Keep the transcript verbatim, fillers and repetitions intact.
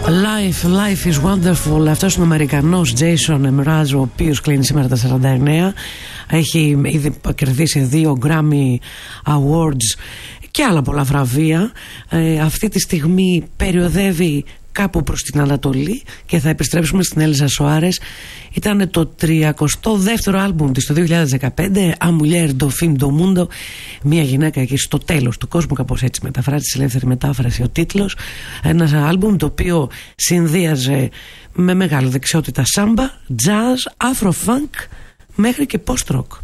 Life, life is wonderful. Αυτός είναι ο Αμερικανός Jason Mraz, ο οποίος κλείνει σήμερα τα σαράντα εννέα. Έχει ήδη κερδίσει δύο Grammy Awards και άλλα πολλά βραβεία. ε, Αυτή τη στιγμή περιοδεύει κάπου προς την Ανατολή και θα επιστρέψουμε στην Έλιζα Σοάρες. Ήταν το τριακοστό δεύτερο άλμπουμ της το δύο χιλιάδες δεκαπέντε, A Mulher do Fim do Mundo, μια γυναίκα εκεί στο τέλος του κόσμου, κάπως έτσι μεταφράζει, σε ελεύθερη μετάφραση ο τίτλος. Ένα άλμπουμ το οποίο συνδύαζε με μεγάλη δεξιότητα σάμπα, jazz, afro-funk μέχρι και post-rock.